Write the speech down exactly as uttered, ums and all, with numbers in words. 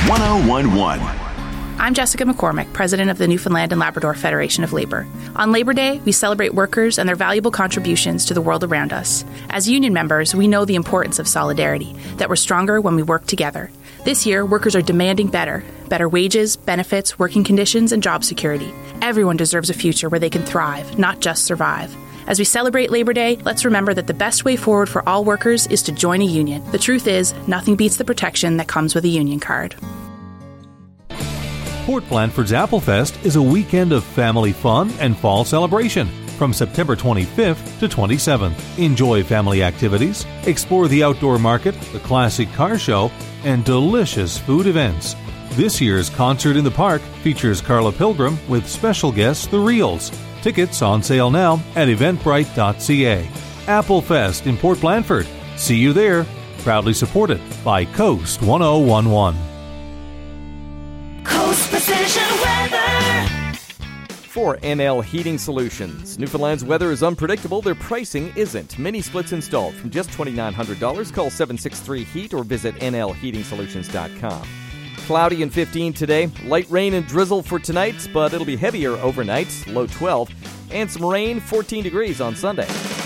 one oh one one. I'm Jessica McCormick, president of the Newfoundland and Labrador Federation of Labor. On Labor Day, we celebrate workers and their valuable contributions to the world around us. As union members, we know the importance of solidarity, that we're stronger when we work together. This year, workers are demanding better. Better wages, benefits, working conditions, and job security. Everyone deserves a future where they can thrive, not just survive. As we celebrate Labor Day, let's remember that the best way forward for all workers is to join a union. The truth is, nothing beats the protection that comes with a union card. Port Blandford's Applefest is a weekend of family fun and fall celebration from September twenty-fifth to twenty-seventh. Enjoy family activities, explore the outdoor market, the classic car show, and delicious food events. This year's Concert in the Park features Carla Pilgrim with special guests The Reels. Tickets on sale now at eventbrite dot c a. Applefest in Port Blandford. See you there. Proudly supported by Coast one oh one one. Coast Precision Weather. For N L Heating Solutions, Newfoundland's weather is unpredictable. Their pricing isn't. Mini splits installed from just two thousand nine hundred dollars. Call seven six three heat or visit n l heating solutions dot com. Cloudy and fifteen today. Light rain and drizzle for tonight, but it'll be heavier overnight, low twelve. And some rain, fourteen degrees on Sunday.